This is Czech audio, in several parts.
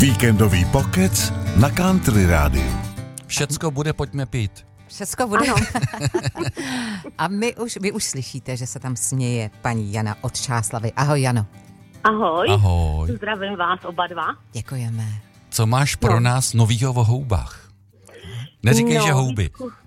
Víkendový pokec na Country Rádiu. Všecko bude, pojďme pít. Všecko bude. A vy už slyšíte, že se tam směje paní Jana od Čáslavy. Ahoj, Jano. Ahoj. Ahoj. Zdravím vás oba dva. Děkujeme. Co máš pro nás novýho o houbách? Neříkej, že houby.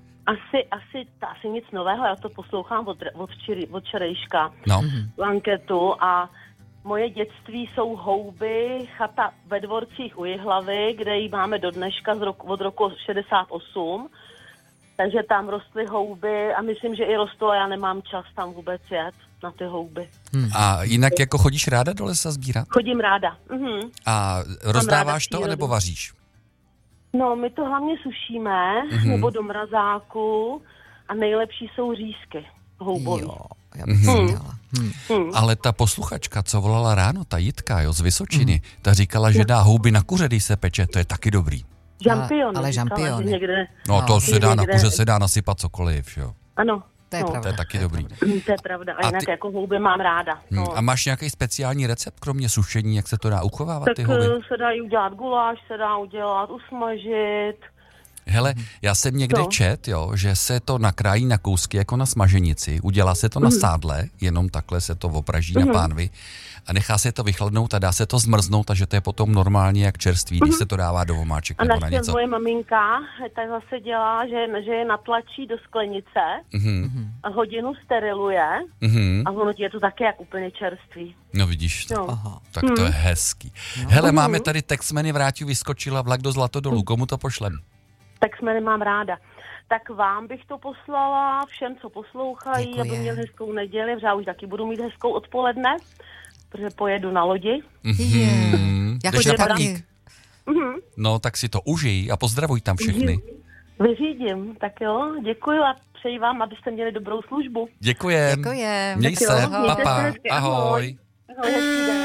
Asi nic nového, já to poslouchám od včerejška. No. V anketu a moje dětství jsou houby, chata ve Dvorcích u Jihlavy, kde ji máme do dneška od roku 68. Takže tam rostly houby a myslím, že i rostou a já nemám čas tam vůbec jet na ty houby. A jinak jako chodíš ráda do lesa sbírat? Chodím ráda. A rozdáváš to, anebo vaříš? No, my to hlavně sušíme, nebo do mrazáku a nejlepší jsou řízky houbový. Jo, já bych si dělala. Ale ta posluchačka, co volala ráno, ta Jitka, z Vysočiny, ta říkala, že dá houby na kuře, když se peče, to je taky dobrý. Žampiony. Ale žampiony. Někde... No to se dá na kuře, se dá nasypat cokoliv, jo. Ano. To je pravda. To je taky dobrý. To je pravda. A jinak jako houby mám ráda. A máš nějaký speciální recept, kromě sušení, jak se to dá uchovávat, ty houby? Tak se dají udělat guláš, se dá udělat, usmažit. Hele, já jsem někde čet, že se to nakrájí na kousky jako na smaženici, udělá se to na sádle, jenom takhle se to opraží na pánvi a nechá se to vychladnout a dá se to zmrznout, takže to je potom normálně jak čerstvý, když se to dává do omáček nebo na něco. A moje maminka tak zase dělá, že je natlačí do sklenice a hodinu steriluje a ono je to také jak úplně čerstvý. No vidíš to. Aha. Tak to je hezký. Hele, máme tady textmeny Vráťu vyskočila vlak do Zlatodolů, komu to pošlem? Tak jsme nemám ráda. Tak vám bych to poslala všem, co poslouchají, Děkuji. aby měli hezkou neděli, protože já už taky budu mít hezkou odpoledne, protože pojedu na lodi. Jako Jdeš na taky. parník? No, tak si to užij a pozdravuj tam všechny. Vyřídím, tak jo, děkuji a přeji vám, abyste měli dobrou službu. Děkujem. Děkujem. Měj Tak jo, se, ahoj. papa, Mějte se hezky, ahoj. Ahoj, hezký den.